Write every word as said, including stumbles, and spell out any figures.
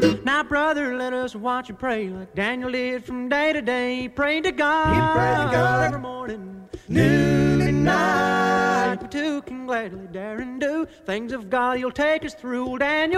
Now, brother, let us watch and pray like Daniel did from day to day. Pray to God, He prayed to God every morning, noon and night. We too can gladly dare and do things of God. You'll take us through, Daniel.